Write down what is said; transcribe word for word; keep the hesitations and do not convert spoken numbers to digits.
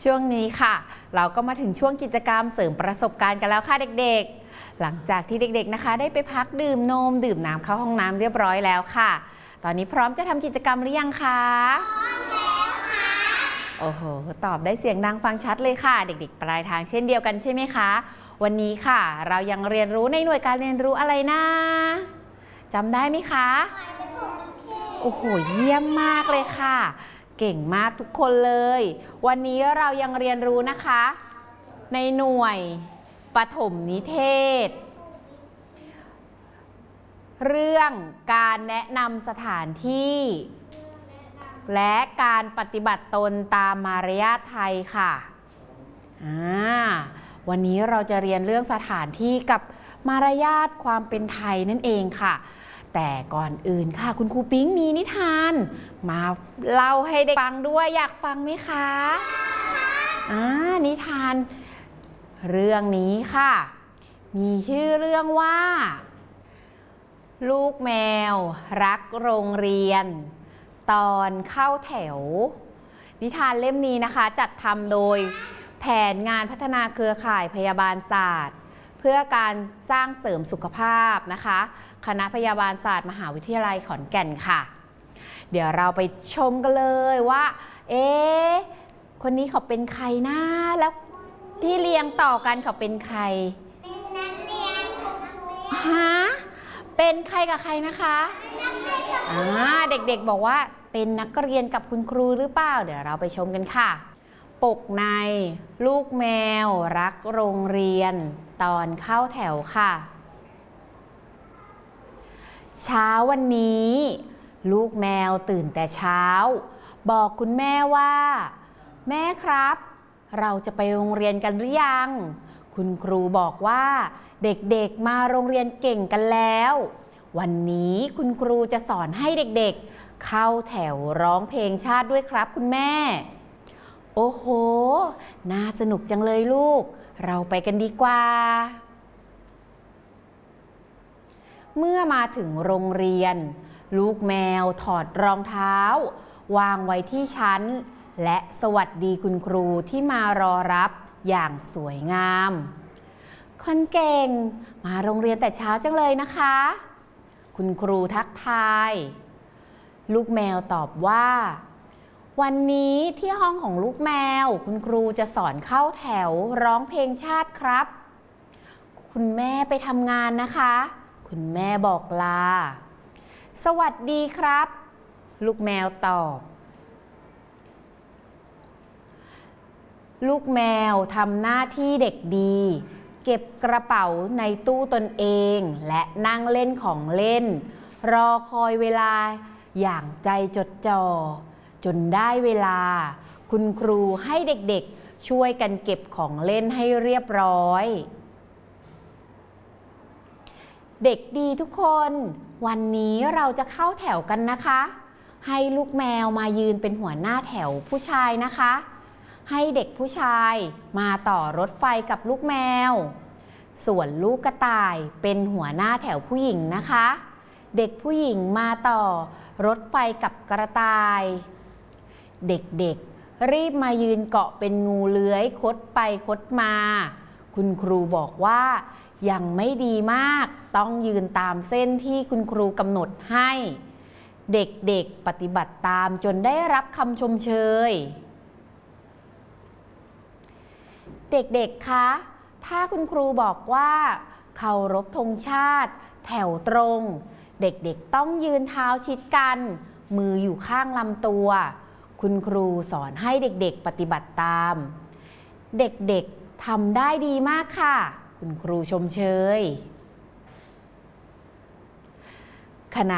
ช่วงนี้ค่ะเราก็มาถึงช่วงกิจกรรมเสริมประสบการณ์กันแล้วค่ะเด็กๆหลังจากที่เด็กๆนะคะได้ไปพักดื่มนมดื่มน้ำเข้าห้องน้ำเรียบร้อยแล้วค่ะตอนนี้พร้อมจะทำกิจกรรมหรือยังคะพร้อมแล้วค่ะโอ้โหตอบได้เสียงดังฟังชัดเลยค่ะเด็กๆปลายทางเช่นเดียวกันใช่ไหมคะวันนี้ค่ะเรายังเรียนรู้ในหน่วยการเรียนรู้อะไรนะจำได้ไหมคะโอ้โหเยี่ยมมากเลยค่ะเก่งมากทุกคนเลยวันนี้เรายังเรียนรู้นะคะในหน่วยปฐมนิเทศเรื่องการแนะนำสถานที่และการปฏิบัติตนตามมารยาทไทยค่ะอ่าวันนี้เราจะเรียนเรื่องสถานที่กับมารยาทความเป็นไทยนั่นเองค่ะแต่ก่อนอื่นค่ะคุณครูปิ๊งมีนิทานมาเล่าให้เด็กฟังด้วยอยากฟังไหมคะอ่านิทานเรื่องนี้ค่ะมีชื่อเรื่องว่าลูกแมวรักโรงเรียนตอนเข้าแถวนิทานเล่มนี้นะคะจัดทำโดยแผนงานพัฒนาเครือข่ายพยาบาลศาสตร์เพื่อการสร้างเสริมสุขภาพนะคะคณะพยาบาลศาสตร์มหาวิทยาลัยขอนแก่นค่ะเดี๋ยวเราไปชมกันเลยว่าเอ๊ะคนนี้เขาเป็นใครนะแล้วที่เรียงต่อกันเขาเป็นใครเป็นนักเรียนฮะเป็นใครกับใครนะคะอ่าเด็กๆบอกว่าเป็นนักเรียนกับคุณครูหรือเปล่าเดี๋ยวเราไปชมกันค่ะปกในลูกแมวรักโรงเรียนตอนเข้าแถวค่ะเช้าวันนี้ลูกแมวตื่นแต่เช้าบอกคุณแม่ว่าแม่ครับเราจะไปโรงเรียนกันหรือยังคุณครูบอกว่าเด็กๆมาโรงเรียนเก่งกันแล้ววันนี้คุณครูจะสอนให้เด็กๆเข้าแถวร้องเพลงชาติด้วยครับคุณแม่โอ้โหน่าสนุกจังเลยลูกเราไปกันดีกว่าเมื่อมาถึงโรงเรียนลูกแมวถอดรองเท้าวางไว้ที่ชั้นและสวัสดีคุณครูที่มารอรับอย่างสวยงามคนเก่งมาโรงเรียนแต่เช้าจังเลยนะคะคุณครูทักทายลูกแมวตอบว่าวันนี้ที่ห้องของลูกแมวคุณครูจะสอนเข้าแถวร้องเพลงชาติครับคุณแม่ไปทำงานนะคะคุณแม่บอกลาสวัสดีครับลูกแมวตอบลูกแมวทำหน้าที่เด็กดีเก็บกระเป๋าในตู้ตนเองและนั่งเล่นของเล่นรอคอยเวลาอย่างใจจดจ่อจนได้เวลาคุณครูให้เด็กๆช่วยกันเก็บของเล่นให้เรียบร้อยเด็กดีทุกคนวันนี้เราจะเข้าแถวกันนะคะให้ลูกแมวมายืนเป็นหัวหน้าแถวผู้ชายนะคะให้เด็กผู้ชายมาต่อรถไฟกับลูกแมวส่วนลูกกระต่ายเป็นหัวหน้าแถวผู้หญิงนะคะเด็กผู้หญิงมาต่อรถไฟกับกระต่ายเด็กๆรีบมายืนเกาะเป็นงูเลื้อยคดไปคดมาคุณครูบอกว่ายังไม่ดีมากต้องยืนตามเส้นที่คุณครูกำหนดให้เด็กๆปฏิบัติตามจนได้รับคำชมเชยเด็กๆคะถ้าคุณครูบอกว่าเคารพธงชาติแถวตรงเด็กๆต้องยืนเท้าชิดกันมืออยู่ข้างลำตัวคุณครูสอนให้เด็กๆปฏิบัติตามเด็กๆทำได้ดีมากค่ะคุณครูชมเชยขณะ